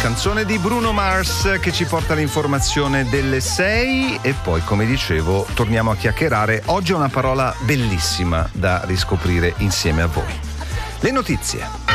canzone di Bruno Mars che ci porta all'informazione delle 6 e poi, come dicevo, torniamo a chiacchierare. Oggi è una parola bellissima da riscoprire insieme a voi. Le notizie.